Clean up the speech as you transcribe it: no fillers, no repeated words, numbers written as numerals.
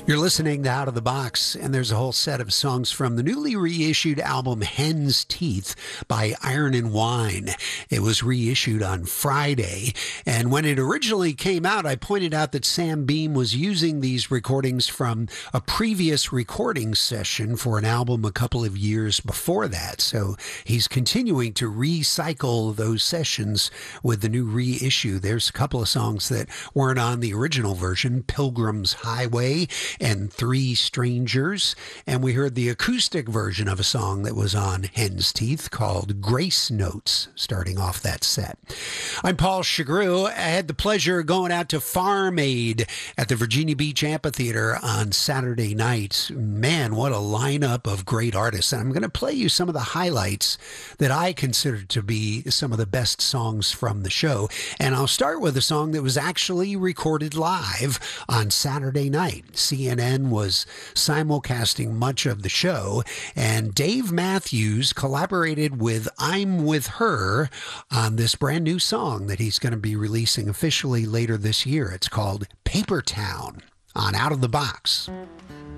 You're listening to Out of the Box, and there's a whole set of songs from the newly reissued album Hen's Teeth by Iron and Wine. It was reissued on Friday, and when it originally came out, I pointed out that Sam Beam was using these recordings from a previous recording session for an album a couple of years before that. So he's continuing to recycle those sessions with the new reissue. There's a couple of songs that weren't on the original version, Pilgrim's Highway and Three Strangers, and we heard the acoustic version of a song that was on Hen's Teeth called Grace Notes, starting off that set. I'm Paul Chagru. I had the pleasure of going out to Farm Aid at the Virginia Beach Amphitheater on Saturday night. Man, what a lineup of great artists. And I'm going to play you some of the highlights that I consider to be some of the best songs from the show. And I'll start with a song that was actually recorded live on Saturday night. CNN was simulcasting much of the show, and Dave Matthews collaborated with I'm With Her on this brand new song that he's going to be releasing officially later this year. It's called Paper Town on Out of the Box.